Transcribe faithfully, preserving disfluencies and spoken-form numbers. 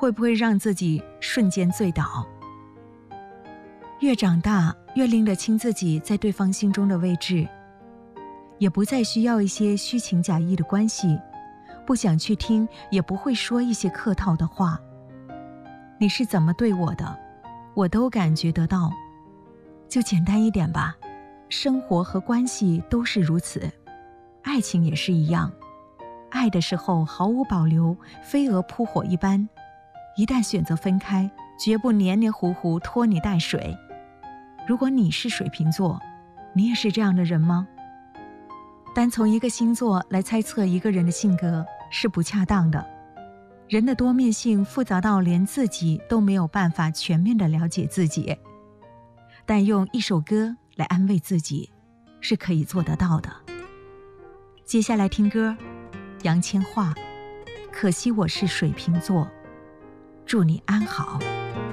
会不会让自己瞬间醉倒？越长大，越拎得清自己在对方心中的位置，也不再需要一些虚情假意的关系，不想去听，也不会说一些客套的话。你是怎么对我的，我都感觉得到。就简单一点吧，生活和关系都是如此，爱情也是一样。爱的时候毫无保留，飞蛾扑火一般，一旦选择分开，绝不黏黏糊糊拖泥带水。如果你是水瓶座，你也是这样的人吗？单从一个星座来猜测一个人的性格是不恰当的。人的多面性复杂到连自己都没有办法全面地了解自己，但用一首歌来安慰自己是可以做得到的。接下来听歌，杨千嬅，可惜我是水瓶座，祝你安好。